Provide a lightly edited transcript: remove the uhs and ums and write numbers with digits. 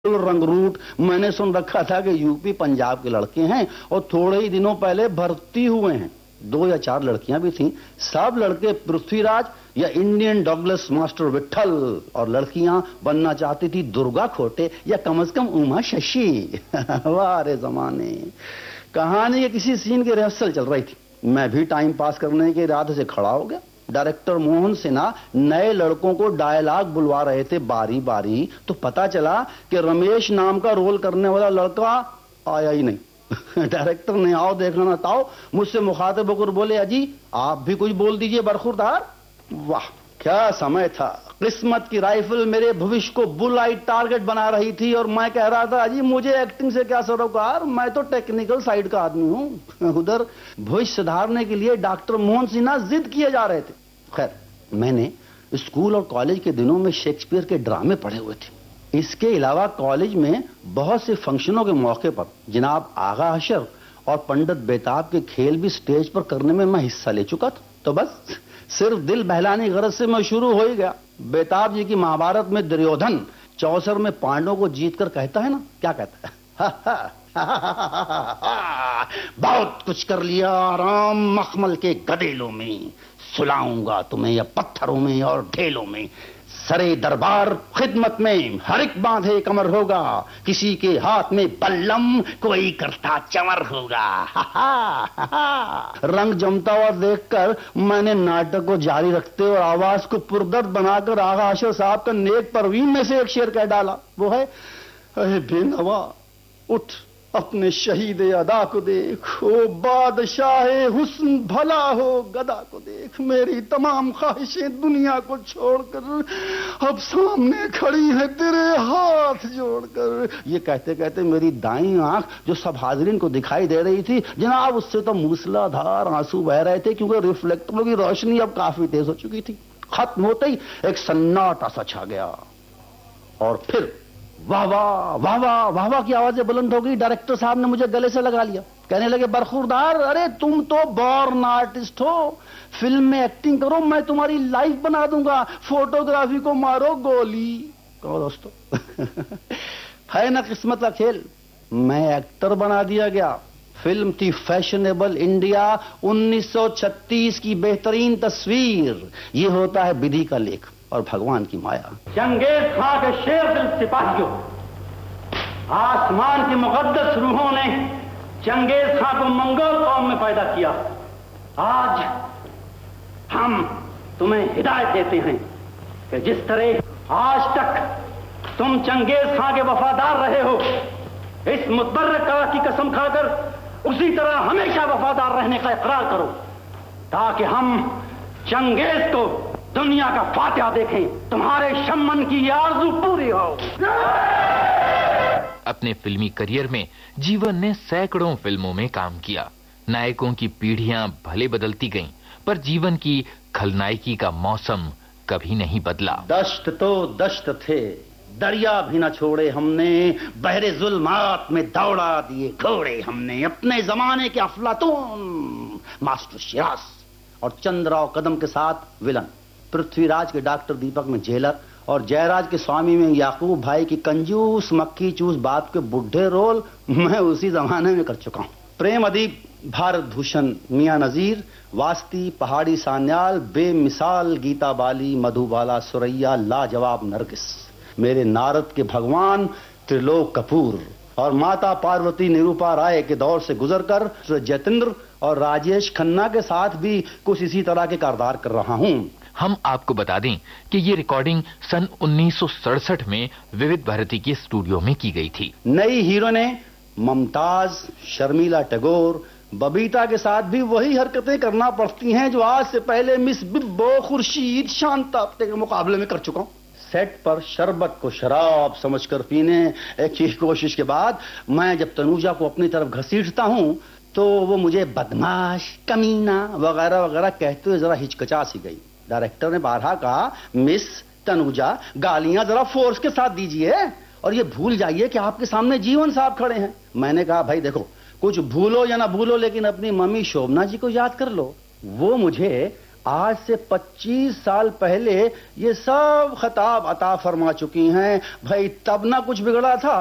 रंगरूट। मैंने सुन रखा था कि यूपी पंजाब के लड़के हैं और थोड़े ही दिनों पहले भर्ती हुए हैं। 2 या 4 लड़कियां भी थीं। सब लड़के पृथ्वीराज या इंडियन डगलस मास्टर विट्ठल और लड़कियां बनना चाहती थी दुर्गा खोटे या कम से कम उमा शशि। वाह रे जमाने। कहानी के किसी सीन की रिहर्सल चल रही थी। मैं भी टाइम पास करने के इरादे से खड़ा हो गया। डायरेक्टर मोहन सिन्हा नए लड़कों को डायलॉग बुलवा रहे थे बारी बारी, तो पता चला कि रमेश नाम का रोल करने वाला लड़का आया ही नहीं। डायरेक्टर ने आओ देखना ना ताओ मुझसे मुखातिब होकर बोले, अजी आप भी कुछ बोल दीजिए बरखुरदार। वाह क्या समय था। किस्मत की राइफल मेरे भविष्य को बुल आई टारगेट बना रही थी और मैं कह रहा था, अजी मुझे एक्टिंग से क्या सरोकार, मैं तो टेक्निकल साइड का आदमी हूं। उधर भविष्य सुधारने के लिए डॉक्टर मोहन सिन्हा जिद किए जा रहे थे। खैर मैंने स्कूल और कॉलेज के दिनों में शेक्सपियर के ड्रामे पढ़े हुए थे। इसके अलावा कॉलेज में बहुत से फंक्शनों के मौके पर जनाब आगा हशर और पंडित बेताब के खेल भी स्टेज पर करने में मैं हिस्सा ले चुका था। तो बस सिर्फ दिल बहलाने की गरज से मैं शुरू हो ही गया। बेताब जी की महाभारत में दुर्योधन चौसर में पांडवों को जीतकर कहता है ना, क्या कहता है? बहुत कुछ कर लिया राम मखमल के गदेलों में, सुलाऊंगा तुम्हें या पत्थरों में और ढेलों में, सरे दरबार खिदमत में हर एक बांधे कमर होगा, किसी के हाथ में बल्लम कोई करता चमर होगा। रंग जमता हुआ देखकर मैंने नाटक को जारी रखते और आवाज को पुरदर्द बनाकर आगा हशर साहब का नेक परवीन में से एक शेर कह डाला। वो है, अरे बेनवा उठ अपने शहीद अदा को देख, ओ बादशाह हुस्न भला हो गदा को देख, मेरी तमाम ख्वाहिशें दुनिया को छोड़कर अब सामने खड़ी है तेरे हाथ जोड़कर। ये कहते कहते मेरी दाईं आंख जो सब हाजिरीन को दिखाई दे रही थी जनाब, उससे तो मूसलाधार आंसू बह रहे थे क्योंकि रिफ्लेक्टरों की रोशनी अब काफी तेज हो चुकी थी। खत्म होते ही एक सन्नाटा सा छा गया और फिर वाह वाह वाह वाह वाह वाह की आवाजें बुलंद हो गई। डायरेक्टर साहब ने मुझे गले से लगा लिया, कहने लगे, बरखुरदार अरे तुम तो बॉर्न आर्टिस्ट हो, फिल्म में एक्टिंग करो, मैं तुम्हारी लाइफ बना दूंगा, फोटोग्राफी को मारो गोली। कहो दोस्तों है ना किस्मत का खेल। मैं एक्टर बना दिया गया। फिल्म थी फैशनेबल इंडिया 1936 की बेहतरीन तस्वीर। ये होता है विधि का लेख और भगवान की माया। चंगेज खां के शेर दिल सिपाहियों, आसमान की मुकद्दस रूहों ने चंगेज खां को मंगोल कौम में पैदा किया। आज हम तुम्हें हिदायत देते हैं कि जिस तरह आज तक तुम चंगेज खां के वफादार रहे हो, इस मुतबर्रका की कसम खाकर उसी तरह हमेशा वफादार रहने का इकरार करो, ताकि हम चंगेज को दुनिया का फातिहा देखें, तुम्हारे शम्मन की आरज़ू पूरी हो। अपने फिल्मी करियर में जीवन ने सैकड़ों फिल्मों में काम किया। नायकों की पीढ़ियां भले बदलती गईं, पर जीवन की खलनायकी का मौसम कभी नहीं बदला। दश्त तो दश्त थे, दरिया भी न छोड़े हमने, बहरे जुल्मात में दौड़ा दिए घोड़े हमने, अपने जमाने के अफलातून मास्टर शिराज और चंद्रराव कदम के साथ विलन, पृथ्वीराज के डॉक्टर दीपक में जेलर और जयराज के स्वामी में याकूब भाई की कंजूस मक्खी चूस बात के बुढ़े रोल मैं उसी जमाने में कर चुका हूं। प्रेम अदीब भारत भूषण मियां नजीर, वास्ती पहाड़ी सान्याल, बेमिसाल गीता बाली, मधुबाला सुरैया, लाजवाब नरगिस, मेरे नारद के भगवान त्रिलोक कपूर और माता पार्वती निरूपा राय के दौर से गुजरकर जतेंद्र और राजेश खन्ना के साथ भी कुछ इसी तरह के किरदार कर रहा हूं। हम आपको बता दें कि ये रिकॉर्डिंग सन 1967 में विविध भारती के स्टूडियो में की गई थी। नई हीरो ने ममताज, शर्मिला टैगोर, बबीता के साथ भी वही हरकतें करना पड़ती हैं जो आज से पहले मिस बिब्बो, खुर्शीद, शांता अपने के मुकाबले में कर चुका हूं। सेट पर शरबत को शराब समझकर पीने की कोशिश के बाद मैं जब तनुजा को अपनी तरफ घसीटता हूं तो वो मुझे बदमाश, कमीना वगैरह वगैरह कहते हुए जरा हिचकिचा सी गई। डायरेक्टर ने बारहा कहा, मिस तनुजा गालियां जरा फोर्स के साथ दीजिए और ये भूल जाइए कि आपके सामने जीवन साहब खड़े हैं। मैंने कहा, भाई देखो, कुछ भूलो या ना भूलो लेकिन अपनी मम्मी शोभना जी को याद कर लो। वो मुझे आज से 25 साल पहले ये सब खिताब अता फरमा चुकी हैं। भाई तब ना कुछ बिगड़ा था